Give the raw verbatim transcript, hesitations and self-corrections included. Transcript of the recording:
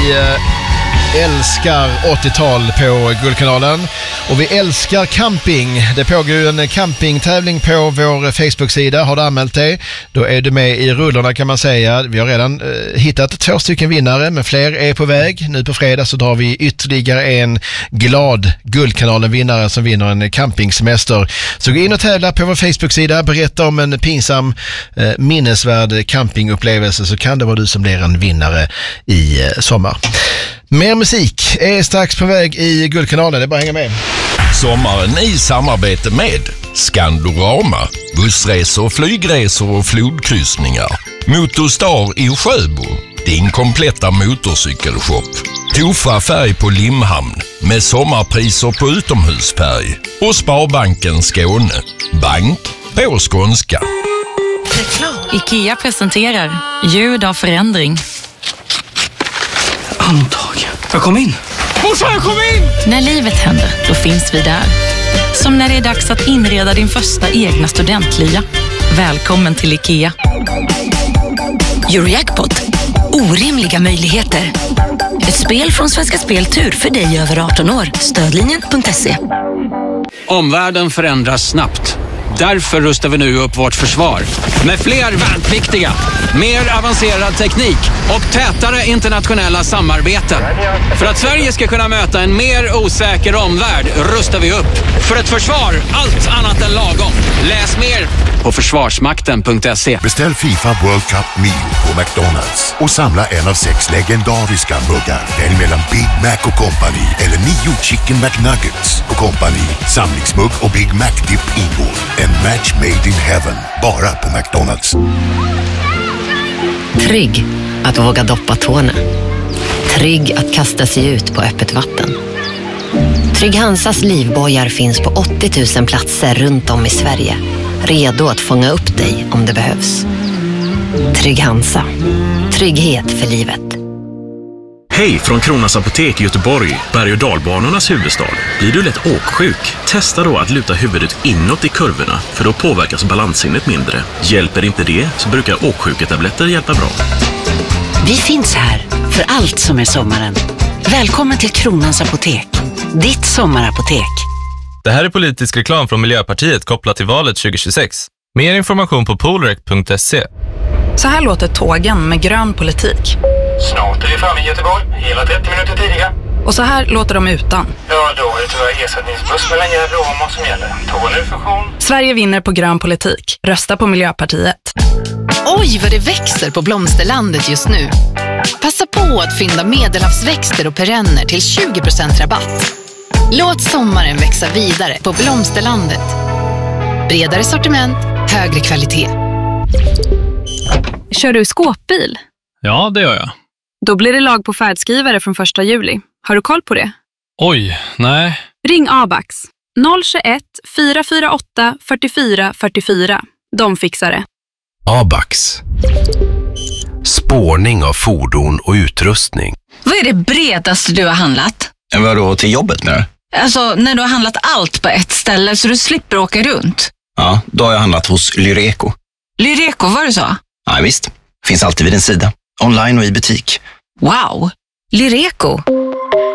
Vi älskar åttiotal på Guldkanalen och vi älskar camping. Det pågår ju en campingtävling på vår Facebook-sida. Har du anmält dig? Då är du med i rullorna kan man säga. Vi har redan eh, hittat två stycken vinnare, men fler är på väg. Nu på fredag så drar vi ytterligare en glad Guldkanalen-vinnare som vinner en campingsemester. Så gå in och tävla på vår Facebook-sida. Berätta om en pinsam eh, minnesvärd campingupplevelse, så kan det vara du som blir en vinnare i eh, sommar. Mer musik är strax på väg i Guldkanalen, det är bara att hänga med. Sommaren i samarbete med Skandorama, bussresor, flygresor och flodkryssningar. Motorstar i Sjöbo, din kompletta motorcykelshop. Tofa färg på Limhamn med sommarpriser på utomhusfärg. Och Sparbanken Skåne, bank på skånska. IKEA presenterar ljud av förändring. Andtag. Jag kom in. Morsan, jag kom in! När livet händer, då finns vi där. Som när det är dags att inreda din första egna studentlya. Välkommen till IKEA. Eurojackpot. Orimliga möjligheter. Ett spel från Svenska Speltur för dig över arton år. Stödlinjen punkt se. Omvärlden förändras snabbt. Därför rustar vi nu upp vårt försvar. Med fler värnpliktiga, mer avancerad teknik och tätare internationella samarbeten. För att Sverige ska kunna möta en mer osäker omvärld rustar vi upp. För ett försvar, allt annat än lagom. Läs mer på försvarsmakten punkt se. Beställ FIFA World Cup Meal på McDonalds och samla en av sex legendariska muggar. Välj mellan Big Mac och Company eller nio Chicken McNuggets och Company. Samlingsmugg och Big Mac Dip ingår. En match made in heaven, bara på McDonalds. Trygg att våga doppa tårna. Trygg att kasta sig ut på öppet vatten. Trygg Hansas livbojar finns på åttio tusen platser runt om i Sverige. Redo att fånga upp dig om det behövs. Trygg Hansa. Trygghet för livet. Hej från Kronans Apotek i Göteborg, berg- och dalbanornas huvudstad. Blir du lätt åksjuk? Testa då att luta huvudet inåt i kurvorna, för då påverkas balanssinnet mindre. Hjälper inte det så brukar åksjuketabletter hjälpa bra. Vi finns här för allt som är sommaren. Välkommen till Kronans Apotek, ditt sommarapotek. Det här är politisk reklam från Miljöpartiet kopplat till valet tjugo tjugosex. Mer information på polrect punkt se. Så här låter tågen med grön politik. Snart är vi framme i Göteborg, hela trettio minuter tidigare. Och så här låter de utan. Ja, då är det tyvärr ersättningsbuss mellan Gävle och Åmål som gäller. Tågen ur funktion. Sverige vinner på grön politik. Rösta på Miljöpartiet. Oj, vad det växer på Blomsterlandet just nu. Passa på att fynda medelhavsväxter och perenner till tjugo procent rabatt. Låt sommaren växa vidare på Blomsterlandet. Bredare sortiment, högre kvalitet. Kör du skåpbil? Ja, det gör jag. Då blir det lag på färdskrivare från första juli. Har du koll på det? Oj, nej. Ring Abax. noll tjugoett, fyra fyra åtta, fyrtiofyra fyrtiofyra. De fixar det. Abax. Spårning av fordon och utrustning. Vad är det bredaste du har handlat? Vadå, till jobbet nu? Alltså, när du har handlat allt på ett ställe så du slipper åka runt. Ja, då har jag handlat hos Lyreco. Lyreco, vad du sa? Ja, visst. Finns alltid vid din sida. Online och i butik. Wow! Lyreco.